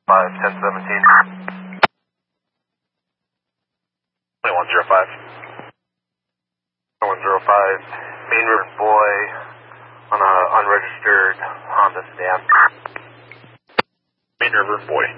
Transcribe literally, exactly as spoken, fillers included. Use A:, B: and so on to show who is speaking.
A: five, ten seventeen. twenty-one oh five. twenty-one oh five, Main River Boy on a unregistered Honda sedan.
B: Main River Boy.